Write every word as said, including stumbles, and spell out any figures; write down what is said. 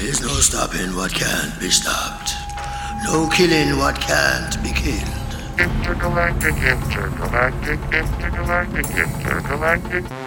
is no stopping what can't be stopped. No killing what can't be killed. Intergalactic, intergalactic, intergalactic, intergalactic.